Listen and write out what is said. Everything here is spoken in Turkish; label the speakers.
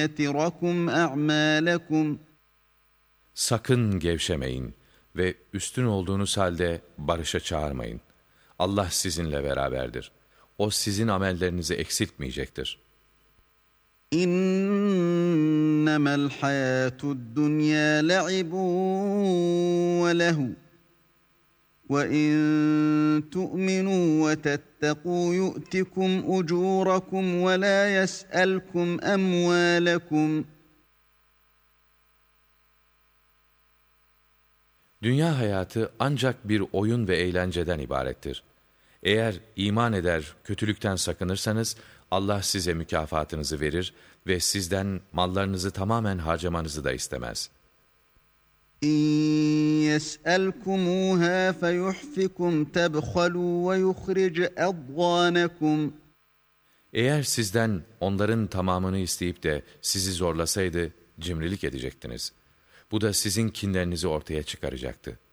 Speaker 1: يَتِرَكُمْ أَعْمَالَكُمْ.
Speaker 2: Sakın gevşemeyin ve üstün olduğunuz halde barışa çağırmayın. Allah sizinle beraberdir. O sizin amellerinizi eksiltmeyecektir.
Speaker 1: İnnemel hayatud dunya la'ibun ve lehu. Ve in tu'minu ve tettekû yu'tikum ucurakum ve la yes'elkum emvâlekum.
Speaker 2: Dünya hayatı ancak bir oyun ve eğlenceden ibarettir. Eğer iman eder, kötülükten sakınırsanız, Allah size mükafatınızı verir ve sizden mallarınızı tamamen harcamanızı da istemez.
Speaker 1: İn yes'elkumûhâ feyuhfikum tebhalû ve yukhric adgânekum.
Speaker 2: Eğer sizden onların tamamını isteyip de sizi zorlasaydı, cimrilik edecektiniz. Bu da sizin kinlerinizi ortaya çıkaracaktı.